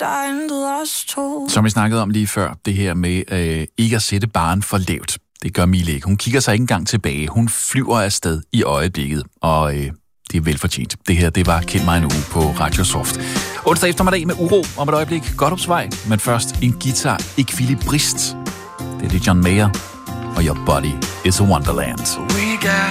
Som vi snakkede om lige før, det her med ikke at sætte barren for lavt. Det gør Mille ikke. Hun kigger sig ikke engang tilbage. Hun flyver afsted i øjeblikket, og det er velfortjent. Det her, det var Kend mig en uge på Radio Soft. Onsdag eftermiddag med uro om et øjeblik. Godthåbsvej, men først en guitar-ekvilibrist. Det er John Mayer og Your Body is a Wonderland. We got